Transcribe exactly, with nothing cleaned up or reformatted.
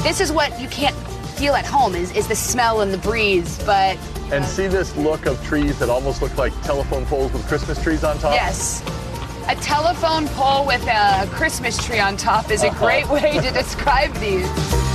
this is what you can't feel at home is, is the smell and the breeze, but... And uh, see this look of trees that almost look like telephone poles with Christmas trees on top? Yes. A telephone pole with a Christmas tree on top is a great way to describe these.